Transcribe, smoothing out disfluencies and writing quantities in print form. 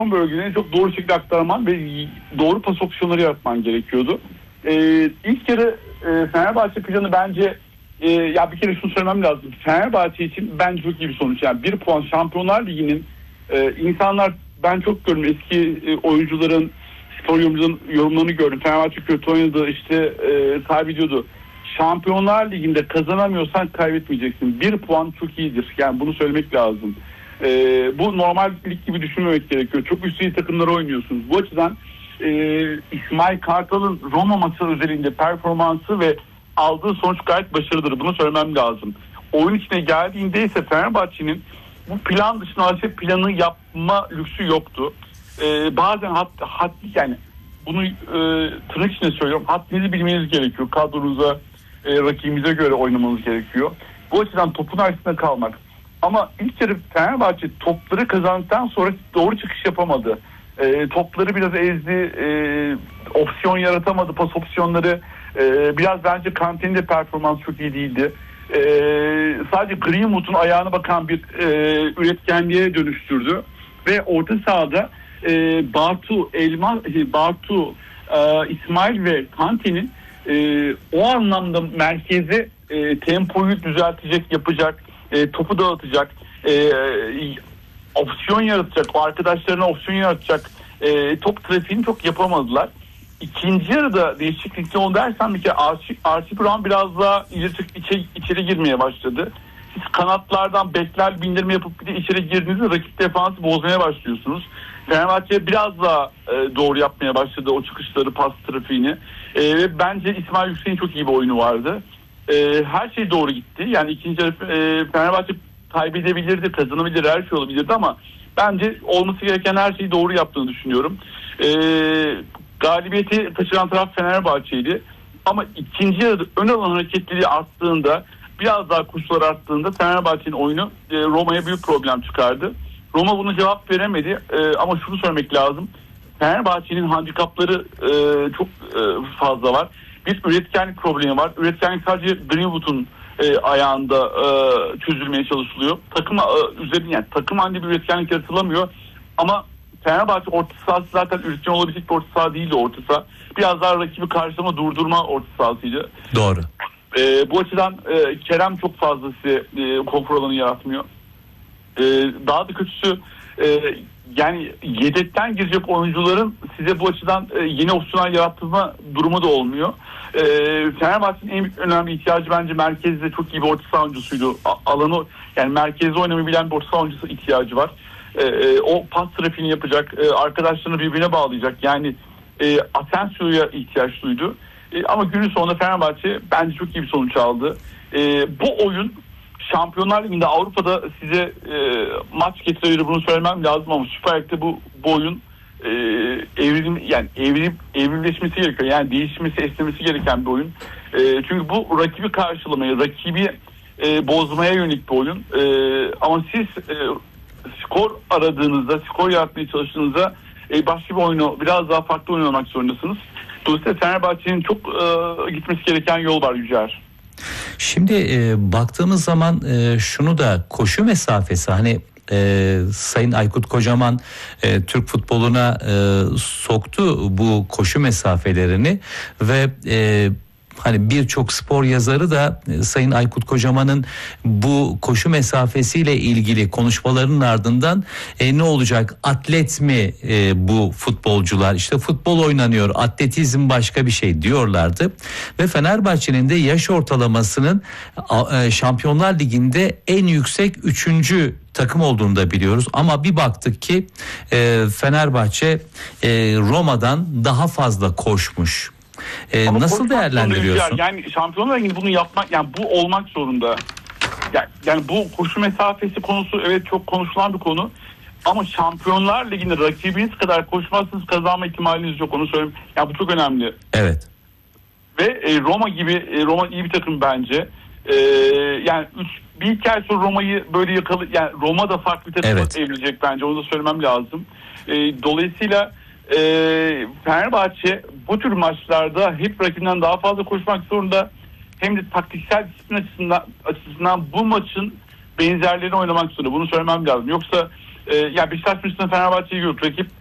bölgelerini çok doğru şekilde aktarman ve doğru pas opsiyonları yaratman gerekiyordu. İlk yarı Fenerbahçe planı bence ya bir kere şunu söylemem lazım. Fenerbahçe için bence çok iyi bir sonuç. Yani 1 puan Şampiyonlar Ligi'nin insanlar, ben çok gördüm eski oyuncuların, spor yorumcuların yorumlarını gördüm. Fenerbahçe kötü oynadı, işte kaybediyordu. Şampiyonlar Ligi'nde kazanamıyorsan kaybetmeyeceksin. 1 puan çok iyidir. Yani bunu söylemek lazım. Bu normal lig gibi düşünmemek gerekiyor. Çok üst düzey takımlara oynuyorsunuz. Bu açıdan İsmail Kartal'ın Roma maçı özelinde performansı ve aldığı sonuç gayet başarılıdır. Bunu söylemem lazım. Oyun içine geldiğinde ise Fenerbahçe'nin bu plan dışında planı yapma lüksü yoktu. Bazen yani bunu tırnak içinde söylüyorum. Haddinizi bilmeniz gerekiyor. Kadronuza, rakibimize göre oynamanız gerekiyor. Bu açıdan topun arkasında kalmak. Ama ilk yarı Fenerbahçe topları kazandıktan sonra doğru çıkış yapamadı. Topları biraz ezdi. Opsiyon yaratamadı. Pas opsiyonları. Biraz bence Kante'nin de performans çok iyi değildi. Sadece Greenwood'un ayağına bakan bir üretkenliğe dönüştürdü. Ve orta sahada Bartu, İsmail ve Kante'nin o anlamda merkeze tempoyu düzeltecek, yapacak, topu dağıtacak, opsiyon yaratacak, o arkadaşlarına opsiyon yaratacak top trafiğini çok yapamadılar. İkinci yarıda değişiklikte oldu dersen bir kere Archie Brown biraz daha içeri girmeye başladı. Siz kanatlardan bekler bindirme yapıp bir de içeri girdiğinizde rakip defansı bozmaya başlıyorsunuz. Fenerbahçe biraz daha doğru yapmaya başladı o çıkışları, pas trafiğini. Ve bence İsmail Yüksek'in çok iyi bir oyunu vardı. Her şey doğru gitti. Yani ikinci yarı Fenerbahçe kaybedebilirdi, kazanabilir, her şey olabilirdi ama bence olması gereken her şeyi doğru yaptığını düşünüyorum. Galibiyeti taşıran taraf Fenerbahçe'ydi. Ama ikinci yarıda ön alan hareketliliği arttığında, biraz daha koşular arttığında Fenerbahçe'nin oyunu Roma'ya büyük problem çıkardı. Roma bunu cevap veremedi. Ama şunu söylemek lazım. Fenerbahçe'nin handikapları çok fazla var. Bir üretkenlik problemi var. Üretkenlik sadece Greenwood'un ayağında çözülmeye çalışılıyor. Takım üzerinde, yani takım halinde bir üretkenlik yaratılamıyor. Ama Fenerbahçe orta sahası zaten üretken olabilecek bir orta saha değildi orta saha. Biraz daha rakibi karşılama, durdurma orta sahasıydı. Doğru. Bu açıdan Kerem çok fazla size konfor alanı yaratmıyor. Daha da kötüsü yani yedekten girecek oyuncuların size bu açıdan yeni opsiyonel yaratma durumu da olmuyor. Fenerbahçe'nin en önemli ihtiyacı bence merkezde çok iyi bir orta saha oyuncusuydu. Alanı, yani merkezde oynamayı bilen bir orta saha oyuncusu ihtiyacı var. O pas trafiğini yapacak, arkadaşlarını birbirine bağlayacak. Yani Asensio'ya ihtiyaç duydu. Ama günün sonunda Fenerbahçe bence çok iyi bir sonuç aldı. Bu oyun Şampiyonlar Ligi'nde, Avrupa'da size maç getirebilir, bunu söylemem lazım ama Süper Lig'de bu oyun evrimleşmesi gerekiyor. Yani değişmesi, esnemesi gereken bir oyun. Çünkü bu rakibi karşılamaya, rakibi bozmaya yönelik bir oyun. Ama siz skor aradığınızda, skor yaratmaya çalıştığınızda başka bir oyunu, biraz daha farklı oynamak zorundasınız. Dolayısıyla Fenerbahçe'nin çok gitmesi gereken yol var Yücer. Şimdi baktığımız zaman şunu da, koşu mesafesi, hani Sayın Aykut Kocaman Türk futboluna soktu bu koşu mesafelerini ve hani birçok spor yazarı da Sayın Aykut Kocaman'ın bu koşu mesafesiyle ilgili konuşmalarının ardından ne olacak, atlet mi bu futbolcular, işte futbol oynanıyor, atletizm başka bir şey diyorlardı ve Fenerbahçe'nin de yaş ortalamasının Şampiyonlar Ligi'nde en yüksek 3. takım olduğunu da biliyoruz ama bir baktık ki Fenerbahçe Roma'dan daha fazla koşmuş. Nasıl değerlendiriyorsun? Yani Şampiyonlar Ligi'nde bunu yapmak, yani bu olmak zorunda. Yani bu koşu mesafesi konusu evet çok konuşulan bir konu. Ama Şampiyonlar Ligi'nde rakibiniz kadar koşmazsanız kazanma ihtimaliniz yok, onu söyleyeyim. Yani bu çok önemli. Evet. Ve Roma iyi bir takım bence. Yani bir iki ay sonra Roma'yı böyle yani Roma da farklı bir takım evrilecek bence, onu da söylemem lazım. Dolayısıyla Fenerbahçe bu tür maçlarda hep rakibinden daha fazla koşmak zorunda. Hem de taktiksel disiplin açısından bu maçın benzerlerini oynamak zorunda. Bunu söylemem lazım. Yoksa Yani Beşiktaş maçında Fenerbahçe'yi gördük. Rakip